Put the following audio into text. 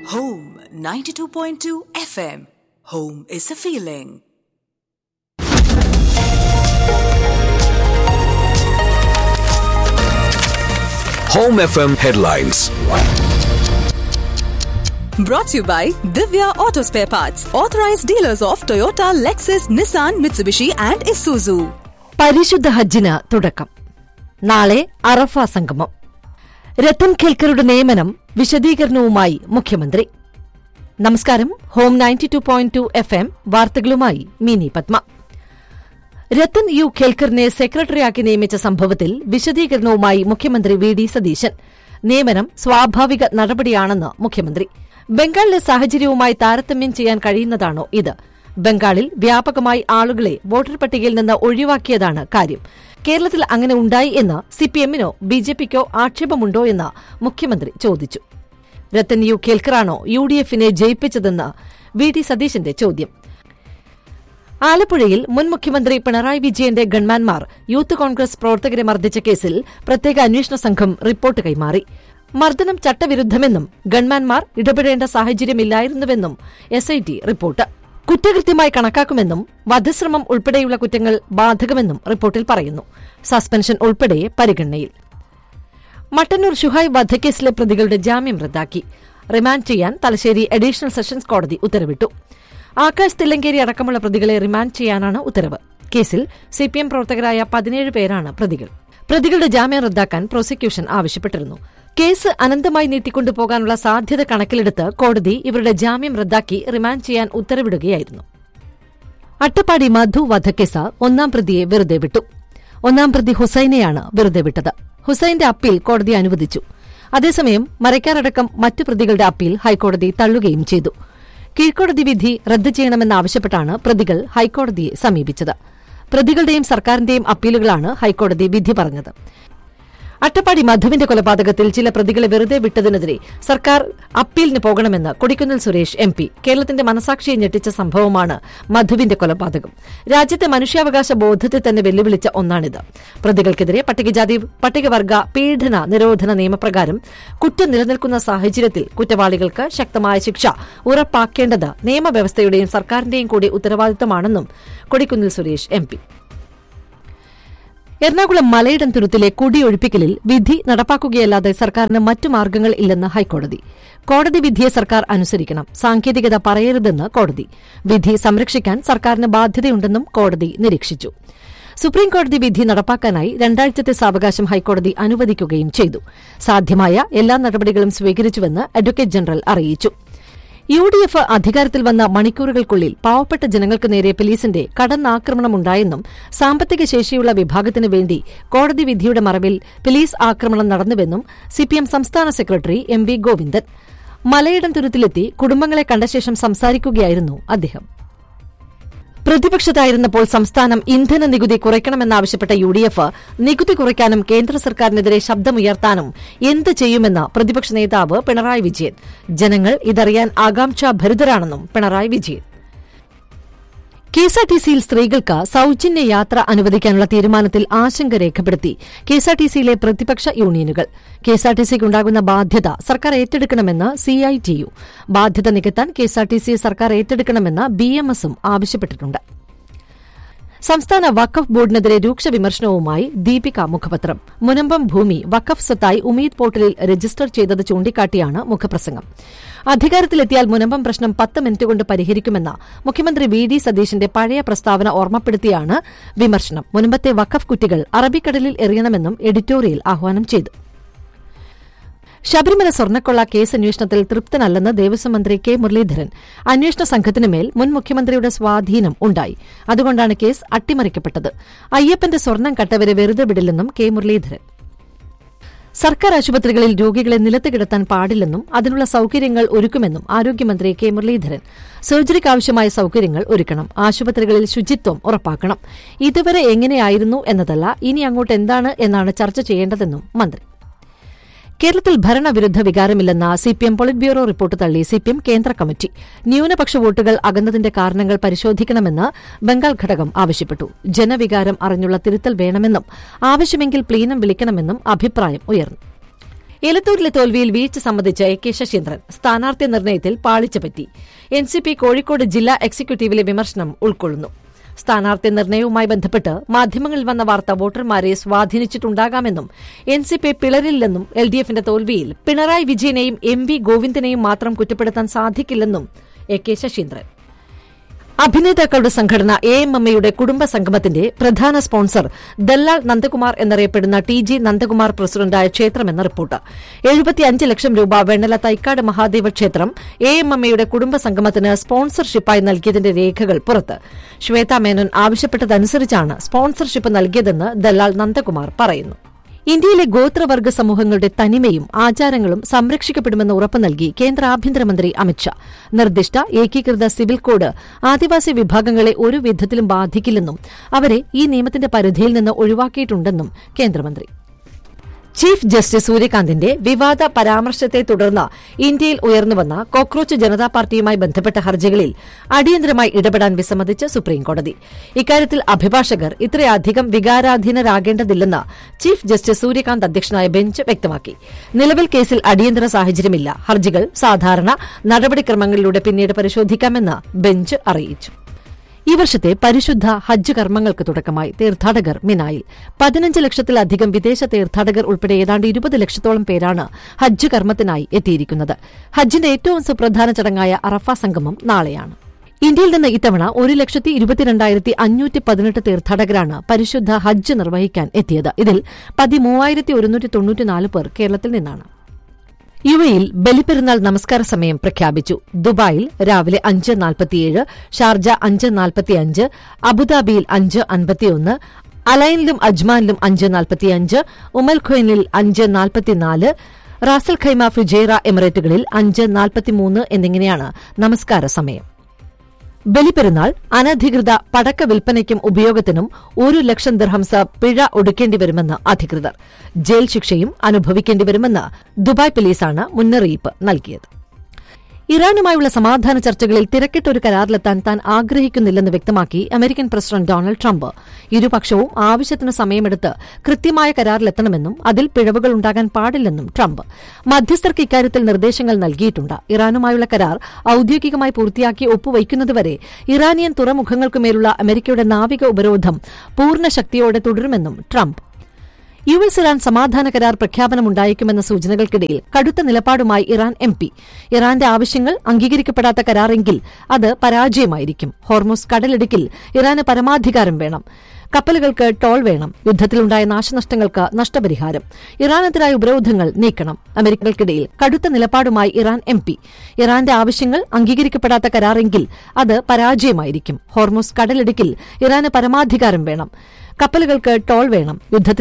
Home 92.2 FM. Home is a feeling. Home FM headlines. Brought to you by Divya Auto Spare Parts, authorized dealers of Toyota, Lexus, Nissan, Mitsubishi and Isuzu. പരിശുദ്ധ ഹജ്ജിന് തുടക്കം. നാളെ അറഫ സംഗമം. രത്തൻ ഖേൽക്കറുടെ നിയമനം വിശദീകരണവുമായി മുഖ്യമന്ത്രി. നമസ്കാരം. ഹോം 92.2 FM വാർത്തകളുമായി മിനി പത്മ. രത്തൻ യു ഖേൽക്കറിനെ സെക്രട്ടറിയാക്കി നിയമിച്ച സംഭവത്തിൽ വിശദീകരണവുമായി മുഖ്യമന്ത്രി വി ഡി സതീശൻ. നിയമനം സ്വാഭാവിക നടപടിയാണെന്ന് മുഖ്യമന്ത്രി. ബംഗാളിലെ സാഹചര്യവുമായി താരതമ്യം ചെയ്യാൻ കഴിയുന്നതാണോ ഇത്? ബംഗാളിൽ വ്യാപകമായി ആളുകളെ വോട്ടർ പട്ടികയിൽ നിന്ന് ഒഴിവാക്കിയതാണ് കാര്യം. കേരളത്തിൽ അങ്ങനെ ഉണ്ടായി എന്ന് സിപിഎമ്മിനോ ബിജെപിക്കോ ആക്ഷേപമുണ്ടോ എന്ന് മുഖ്യമന്ത്രി ചോദിച്ചു. രത്തൻ യു ഖേൽക്കറാണോ യുഡിഎഫിനെ ജയിപ്പിച്ചതെന്ന് വി ഡി സതീശന്റെ ചോദ്യം. ആലപ്പുഴയിൽ മുൻ മുഖ്യമന്ത്രി പിണറായി വിജയന്റെ ഗൺമാൻമാർ യൂത്ത് കോൺഗ്രസ് പ്രവർത്തകരെ മർദ്ദിച്ച കേസിൽ പ്രത്യേക അന്വേഷണ സംഘം റിപ്പോർട്ട് കൈമാറി. മർദ്ദനം ചട്ടവിരുദ്ധമെന്നും ഗൺമാൻമാർ ഇടപെടേണ്ട സാഹചര്യമില്ലായിരുന്നുവെന്നും എസ്ഐടി റിപ്പോർട്ട്. കുറ്റകൃത്യമായി കണക്കാക്കുമെന്നും വധശ്രമം ഉൾപ്പെടെയുള്ള കുറ്റങ്ങൾ ബാധകമെന്നും റിപ്പോർട്ടിൽ പറയുന്നു. സസ്പെൻഷൻ ഉൾപ്പെടെ പരിഗണനയിൽ. മട്ടന്നൂർ ഷുഹൈബ് വധക്കേസിലെ പ്രതികളുടെ ജാമ്യം റദ്ദാക്കി. റിമാൻഡ് ചെയ്യാൻ തലശ്ശേരി അഡീഷണൽ സെഷൻസ് കോടതി ഉത്തരവിട്ടു. ആകാശ് തില്ലങ്കേരി അടക്കമുള്ള പ്രതികളെ റിമാൻഡ് ചെയ്യാനാണ് ഉത്തരവ്. കേസിൽ സിപിഎം പ്രവർത്തകരായ 17 പേരാണ് പ്രതികൾ. പ്രതികളുടെ ജാമ്യം റദ്ദാക്കാൻ പ്രോസിക്യൂഷൻ ആവശ്യപ്പെട്ടിരുന്നു. കേസ് അനന്തമായി നീട്ടിക്കൊണ്ടുപോകാനുള്ള സാധ്യത കണക്കിലെടുത്ത് കോടതി ഇവരുടെ ജാമ്യം റദ്ദാക്കി റിമാൻഡ് ചെയ്യാൻ ഉത്തരവിടുകയായിരുന്നു. അട്ടപ്പാടി മധു വധക്കേസ് ഒന്നാം പ്രതിയെ വെറുതെ വിട്ടു. ഒന്നാം പ്രതി ഹുസൈനെയാണ് വെറുതെ വിട്ടത്. ഹുസൈന്റെ അപ്പീൽ കോടതി അനുവദിച്ചു. അതേസമയം മരക്കാരടക്കം മറ്റു പ്രതികളുടെ അപ്പീൽ ഹൈക്കോടതി തള്ളുകയും ചെയ്തു. കീഴ്ക്കോടതി വിധി റദ്ദ് ചെയ്യണമെന്നാവശ്യപ്പെട്ടാണ് പ്രതികൾ ഹൈക്കോടതിയെ സമീപിച്ചത്. പ്രതികളുടെയും സർക്കാരിന്റെയും അപ്പീലുകളാണ് ഹൈക്കോടതി വിധി പറഞ്ഞത്. അട്ടപ്പാടി മധുവിന്റെ കൊലപാതകത്തിൽ ചില പ്രതികളെ വെറുതെ വിട്ടതിനെതിരെ സർക്കാർ അപ്പീലിന് പോകണമെന്ന് കൊടിക്കുന്നിൽ സുരേഷ് എംപി. കേരളത്തിന്റെ മനസാക്ഷിയെ ഞെട്ടിച്ച സംഭവമാണ് മധുവിന്റെ കൊലപാതകം. രാജ്യത്തെ മനുഷ്യാവകാശ ബോധത്തെ തന്നെ വെല്ലുവിളിച്ച ഒന്നാണിത്. പ്രതികൾക്കെതിരെ പട്ടികജാതി പട്ടികവർഗ പീഡന നിരോധന നിയമപ്രകാരം കുറ്റം നിലനിൽക്കുന്ന സാഹചര്യത്തിൽ കുറ്റവാളികൾക്ക് ശക്തമായ ശിക്ഷ ഉറപ്പാക്കേണ്ടത് നിയമവ്യവസ്ഥയുടെയും സർക്കാരിന്റെയും കൂടി ഉത്തരവാദിത്തമാണെന്നും കൊടിക്കുന്നിൽ സുരേഷ് എംപി. എറണാകുളം മലയിടം തുരുത്തിലെ കുടിയൊഴിപ്പിക്കലിൽ വിധി നടപ്പാക്കുകയല്ലാതെ സർക്കാരിന് മറ്റു മാർഗ്ഗങ്ങൾ ഇല്ലെന്ന് ഹൈക്കോടതി. കോടതി വിധിയെ സർക്കാർ അനുസരിക്കണം, സാങ്കേതികത പറയരുതെന്ന് കോടതി. വിധി സംരക്ഷിക്കാൻ സർക്കാരിന് ബാധ്യതയുണ്ടെന്നും കോടതി നിരീക്ഷിച്ചു. സുപ്രീംകോടതി വിധി നടപ്പാക്കാനായി 2 ആഴ്ചത്തെ സാവകാശം ഹൈക്കോടതി അനുവദിക്കുകയും ചെയ്തു. സാധ്യമായ എല്ലാ നടപടികളും സ്വീകരിച്ചുവെന്ന് അഡ്വക്കേറ്റ് ജനറൽ അറിയിച്ചു. യുഡിഎഫ് അധികാരത്തിൽ വന്ന മണിക്കൂറുകൾക്കുള്ളിൽ പാവപ്പെട്ട ജനങ്ങൾക്ക് നേരെ പോലീസിന്റെ കടന്നാക്രമണമുണ്ടായെന്നും സാമ്പത്തിക ശേഷിയുള്ള വിഭാഗത്തിനു വേണ്ടി കോടതി വിധിയുടെ മറവിൽ പോലീസ് ആക്രമണം നടന്നുവെന്നും സിപിഎം സംസ്ഥാന secretary M V Govindan Malayidam തുരുത്തിലെത്തി കുടുംബങ്ങളെ കണ്ട ശേഷം സംസാരിക്കുകയായിരുന്നു അദ്ദേഹം. പ്രതിപക്ഷത്തായിരുന്നപ്പോൾ സംസ്ഥാനം ഇന്ധന നികുതി കുറയ്ക്കണമെന്നാവശ്യപ്പെട്ട യുഡിഎഫ് നികുതി കുറയ്ക്കാനും കേന്ദ്ര സർക്കാരിനെതിരെ ശബ്ദമുയർത്താനും എന്ത് ചെയ്യുമെന്ന് പ്രതിപക്ഷ നേതാവ് പിണറായി വിജയൻ. ജനങ്ങൾ ഇതറിയാൻ ആകാംക്ഷാഭരിതരാണെന്നും പിണറായി വിജയൻ. കെഎസ്ആർടിസിയിൽ സ്ത്രീകൾക്ക് സൌജന്യ യാത്ര അനുവദിക്കാനുള്ള തീരുമാനത്തിൽ ആശങ്ക രേഖപ്പെടുത്തി കെഎസ്ആർടിസിയിലെ പ്രതിപക്ഷ യൂണിയനുകൾ. കെഎസ്ആർടിസിക്കുണ്ടാകുന്ന ബാധ്യത സർക്കാർ ഏറ്റെടുക്കണമെന്ന് സിഐടിയു. ബാധ്യത നികത്താൻ കെഎസ്ആർടിസി സർക്കാർ ഏറ്റെടുക്കണമെന്ന് ബിഎംഎസും ആവശ്യപ്പെട്ടിട്ടുണ്ട്. സംസ്ഥാന വഖഫ് ബോർഡിനെതിരെ രൂക്ഷ വിമർശനവുമായി ദീപിക മുഖപത്രം. മുനമ്പം ഭൂമി വഖഫ് സ്വത്തായി ഉമീദ് പോർട്ടലിൽ രജിസ്റ്റർ ചെയ്തത് ചൂണ്ടിക്കാട്ടിയാണ് മുഖപ്രസംഗം. അധികാരത്തിലെത്തിയാൽ മുനമ്പം പ്രശ്നം 10 മിനിറ്റ് കൊണ്ട് പരിഹരിക്കുമെന്ന മുഖ്യമന്ത്രി വി ഡി സതീശന്റെ പഴയ പ്രസ്താവന ഓർമ്മപ്പെടുത്തിയാണ് വിമർശനം. മുനമ്പത്തെ വഖഫ് കുറ്റികൾ അറബിക്കടലിൽ എറിയണമെന്നും എഡിറ്റോറിയൽ ആഹ്വാനം ചെയ്തു. ശബരിമല സ്വർണ്ണക്കൊള്ള കേസ് അന്വേഷണത്തിൽ തൃപ്തനല്ലെന്ന് ദേവസ്വം മന്ത്രി കെ മുരളീധരൻ. അന്വേഷണ സംഘത്തിനുമേൽ മുൻ മുഖ്യമന്ത്രിയുടെ സ്വാധീനം ഉണ്ടായി, അതുകൊണ്ടാണ് കേസ് അട്ടിമറിക്കപ്പെട്ടത്. അയ്യപ്പന്റെ സ്വർണ്ണം കട്ടവരെ വെറുതെ വിടില്ലെന്നും കെ മുരളീധരൻ. സർക്കാർ ആശുപത്രികളിൽ രോഗികളെ നിലത്ത് കിടത്താൻ പാടില്ലെന്നും അതിനുള്ള സൌകര്യങ്ങൾ ഒരുക്കുമെന്നും ആരോഗ്യമന്ത്രി കെ മുരളീധരൻ. സർജറിക്കാവശ്യമായ സൌകര്യങ്ങൾ ഒരുക്കണം, ആശുപത്രികളിൽ ശുചിത്വം ഉറപ്പാക്കണം. ഇതുവരെ എങ്ങനെയായിരുന്നു എന്നതല്ല, ഇനി അങ്ങോട്ട് എന്താണ് എന്നാണ് ചർച്ച ചെയ്യേണ്ടതെന്നും മന്ത്രി. കേരളത്തിൽ ഭരണവിരുദ്ധ വികാരമില്ലെന്ന സിപിഎം പോളിറ്റ് ബ്യൂറോ റിപ്പോർട്ട് തള്ളി സിപിഎം കേന്ദ്ര കമ്മിറ്റി. ന്യൂനപക്ഷ വോട്ടുകൾ അകന്നതിന്റെ കാരണങ്ങൾ പരിശോധിക്കണമെന്ന് ബംഗാൾ ഘടകം ആവശ്യപ്പെട്ടു. ജനവികാരം അറിഞ്ഞുള്ള തിരുത്തൽ വേണമെന്നും ആവശ്യമെങ്കിൽ പ്ലീനം വിളിക്കണമെന്നും അഭിപ്രായം ഉയർന്നു. എലത്തൂരിലെ തോൽവിയിൽ വീഴ്ച സംബന്ധിച്ച് എ.കെ. ശശീന്ദ്രൻ. സ്ഥാനാർത്ഥി നിർണയത്തിൽ പാളിച്ചപറ്റി. എൻസിപി കോഴിക്കോട് ജില്ലാ എക്സിക്യൂട്ടീവിലെ വിമർശനം ഉൾക്കൊള്ളുന്നു. സ്ഥാനാർത്ഥി നിർണയവുമായി ബന്ധപ്പെട്ട് മാധ്യമങ്ങളിൽ വന്ന വാർത്ത വോട്ടർമാരെ സ്വാധീനിച്ചിട്ടുണ്ടാകാമെന്നും എൻസിപി പിളരില്ലെന്നും എൽഡിഎഫിന്റെ തോൽവിയിൽ പിണറായി വിജയനെയും എം.വി. ഗോവിന്ദനെയും മാത്രം കുറ്റപ്പെടുത്താൻ സാധിക്കില്ലെന്നും എ.കെ. ശശീന്ദ്രൻ. അഭിനേതാക്കളുടെ സംഘടന എഎംഎംഎയുടെ കുടുംബ സംഗമത്തിന്റെ പ്രധാന സ്പോൺസർ ദല്ലാൽ നന്ദകുമാർ എന്നറിയപ്പെടുന്ന ടി.ജി. നന്ദകുമാർ പ്രസിഡന്റായ ക്ഷേത്രമെന്ന റിപ്പോർട്ട്. 75 ലക്ഷം രൂപ വെണ്ണല തൈക്കാട് മഹാദേവ ക്ഷേത്രം എഎംഎംഎയുടെ കുടുംബ സംഗമത്തിന് സ്പോൺസർഷിപ്പായി നൽകിയതിന്റെ രേഖകൾ പുറത്ത്. ശ്വേത മേനോൻ ആവശ്യപ്പെട്ടതനുസരിച്ചാണ് സ്പോൺസർഷിപ്പ് നൽകിയതെന്ന് ദല്ലാൽ നന്ദകുമാർ പറയുന്നു. ഇന്ത്യയിലെ ഗോത്രവർഗ്ഗ സമൂഹങ്ങളുടെ തനിമയും ആചാരങ്ങളും സംരക്ഷിക്കപ്പെടുമെന്ന് ഉറപ്പു നൽകി കേന്ദ്ര ആഭ്യന്തരമന്ത്രി അമിത്ഷാ. നിർദ്ദിഷ്ട ഏകീകൃത സിവിൽ കോഡ് ആദിവാസി വിഭാഗങ്ങളെ ഒരു വിധത്തിലും ബാധിക്കില്ലെന്നും അവരെ ഈ നിയമത്തിന്റെ പരിധിയിൽ നിന്ന് ഒഴിവാക്കിയിട്ടുണ്ടെന്നും കേന്ദ്രമന്ത്രി. ചീഫ് ജസ്റ്റിസ് സൂര്യകാന്തിന്റെ വിവാദ പരാമർശത്തെ തുടർന്ന് ഇന്ത്യയിൽ ഉയർന്നുവന്ന കോക്രോച്ച് ജനതാ പാർട്ടിയുമായി ബന്ധപ്പെട്ട ഹർജികളിൽ അടിയന്തരമായി ഇടപെടാൻ വിസമ്മതിച്ച് സുപ്രീംകോടതി. ഇക്കാര്യത്തിൽ അഭിഭാഷകർ ഇത്രയധികം വികാരാധീനരാകേണ്ടതില്ലെന്ന് ചീഫ് ജസ്റ്റിസ് സൂര്യകാന്ത് അധ്യക്ഷനായ ബെഞ്ച് വ്യക്തമാക്കി. നിലവിൽ കേസിൽ അടിയന്തര സാഹചര്യമില്ല. ഹർജികൾ സാധാരണ നടപടിക്രമങ്ങളിലൂടെ പിന്നീട് പരിശോധിക്കാമെന്ന് ബെഞ്ച് അറിയിച്ചു. ഈ വർഷത്തെ പരിശുദ്ധ ഹജ്ജ് കർമ്മങ്ങൾക്ക് തുടക്കമായി. തീർത്ഥാടകർ മിനായിൽ. 15 ലക്ഷത്തിലധികം വിദേശ തീർത്ഥാടകർ ഉൾപ്പെടെ ഏതാണ്ട് 20 ലക്ഷത്തോളം പേരാണ് ഹജ്ജ് കർമ്മത്തിനായി എത്തിയിരിക്കുന്നത്. ഹജ്ജിന്റെ ഏറ്റവും സുപ്രധാന ചടങ്ങായ അറഫ സംഗമം നാളെയാണ്. ഇന്ത്യയിൽ നിന്ന് ഇത്തവണ 1,22,518 തീർത്ഥാടകരാണ് പരിശുദ്ധ ഹജ്ജ് നിർവഹിക്കാൻ എത്തിയത്. ഇതിൽ 13,194 പേർ കേരളത്തിൽ നിന്നാണ്. യുഎഇയിൽ ബലിപ്പെരുന്നാൾ നമസ്കാര സമയം പ്രഖ്യാപിച്ചു. ദുബായിൽ രാവിലെ 5:47, ഷാർജ 5:45, അബുദാബിയിൽ 5:51, അലൈനിലും അജ്മാനിലും 5:45, ഉമൽ ഖുവൈനിൽ 5:44, റാസൽ ഖൈമ, ഫുജൈറ എമിറേറ്റുകളിൽ 5:43 എന്നിങ്ങനെയാണ് നമസ്കാര സമയം. ബലിപ്പെരുന്നാൾ അനധികൃത പടക്ക വിൽപ്പനയ്ക്കും ഉപയോഗത്തിനും 1 ലക്ഷം ദിർഹംസ് പിഴ ഒടുക്കേണ്ടിവരുമെന്ന് അധികൃതർ. ജയിൽ ശിക്ഷയും അനുഭവിക്കേണ്ടിവരുമെന്ന് ദുബായ് പോലീസാണ് മുന്നറിയിപ്പ് നൽകിയത്. ഇറാനുമായുള്ള സമാധാന ചർച്ചകളിൽ തിരക്കിട്ടൊരു കരാറിലെത്താൻ താൻ ആഗ്രഹിക്കുന്നില്ലെന്ന് വ്യക്തമാക്കി അമേരിക്കൻ പ്രസിഡന്റ് ഡൊണാൾഡ് ട്രംപ്. ഇരുപക്ഷവും ആവശ്യത്തിന് സമയമെടുത്ത് കൃത്യമായ കരാറിലെത്തണമെന്നും അതിൽ പിഴവുകൾ ഉണ്ടാകാൻ പാടില്ലെന്നും ട്രംപ്. മധ്യസ്ഥർക്ക് ഇക്കാര്യത്തിൽ നിർദ്ദേശങ്ങൾ നൽകിയിട്ടുണ്ട്. ഇറാനുമായുള്ള കരാർ ഔദ്യോഗികമായി പൂർത്തിയാക്കി ഒപ്പുവയ്ക്കുന്നതുവരെ ഇറാനിയൻ തുറമുഖങ്ങൾക്കുമേലുള്ള അമേരിക്കയുടെ നാവിക ഉപരോധം പൂർണ്ണ ശക്തിയോടെ തുടരുമെന്നും ട്രംപ്. യുഎസ് ഇറാൻ സമാധാന കരാർ പ്രഖ്യാപനമുണ്ടായേക്കുമെന്ന സൂചനകൾക്കിടയിൽ കടുത്ത നിലപാടുമായി ഇറാൻ എംപി. ഇറാന്റെ ആവശ്യങ്ങൾ അംഗീകരിക്കപ്പെടാത്ത കരാറെങ്കിൽ അത് പരാജയമായിരിക്കും. ഹോർമുസ് കടലിടുക്കിൽ ഇറാന് പരമാധികാരം വേണം. കപ്പലുകൾക്ക് ടോൾ വേണം. യുദ്ധത്തിലുണ്ടായ നാശനഷ്ടങ്ങൾക്ക് നഷ്ടപരിഹാരം. ഇറാനെതിരായ ഉപരോധങ്ങൾ നീക്കണം. അമേരിക്കകൾക്കിടയിൽ കടുത്ത നിലപാടുമായി ഇറാൻ എംപി. ഇറാന്റെ ആവശ്യങ്ങൾ അംഗീകരിക്കപ്പെടാത്ത കരാറെങ്കിൽ അത് പരാജയമായിരിക്കും. ഹോർമുസ് കടലിടുക്കിൽ ഇറാന് പരമാധികാരം വേണം. കപ്പലുകൾക്ക് ടോൾ വേണം. യുദ്ധത്തിൽ